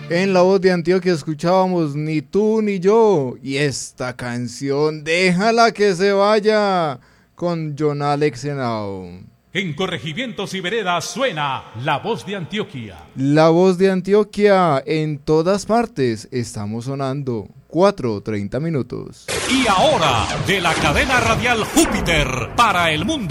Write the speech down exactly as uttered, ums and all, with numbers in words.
En La Voz de Antioquia escuchábamos Ni tú ni yo. Y esta canción, Déjala que se vaya, con John Alex Henao. En corregimientos y veredas suena La Voz de Antioquia. La Voz de Antioquia, en todas partes estamos sonando. cuatro treinta minutos. Y ahora, de la cadena radial Júpiter para el mundo.